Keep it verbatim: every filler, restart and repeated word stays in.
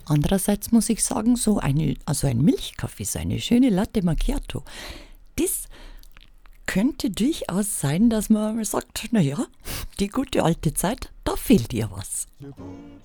Andererseits muss ich sagen, so eine, also ein Milchkaffee, so eine schöne Latte Macchiato, das könnte durchaus sein, dass man sagt, naja, die gute alte Zeit, da fehlt ihr was.